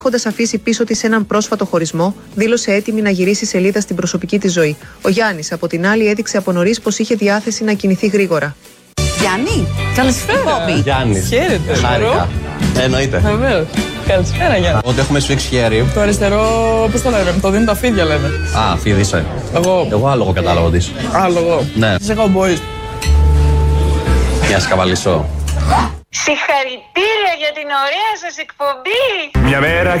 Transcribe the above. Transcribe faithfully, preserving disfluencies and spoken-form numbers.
Έχοντας αφήσει πίσω της έναν πρόσφατο χωρισμό, δήλωσε έτοιμη να γυρίσει σελίδα στην προσωπική της ζωή. Ο Γιάννης, από την άλλη, έδειξε από νωρίς πως είχε διάθεση να κινηθεί γρήγορα. Γιάννη, καλησπέρα. Γιάννης. Χαίρετε. Χάρηκα. Εννοείται. Βεβαίως. Καλησπέρα, Γιάννη. Ότι έχουμε σφίξει χέρι. Το αριστερό, πώς το λένε, το δίνουν τα φίδια, λένε. Α, φίδι είσαι. Εγώ. Εγώ άλογο κατάλογο της. Άλογο. Ναι. Είσαι καουμπόης. Για να σκαβαλήσω. Συγχαρητήρια για την ωραία σας εκπομπή. Μια μέρα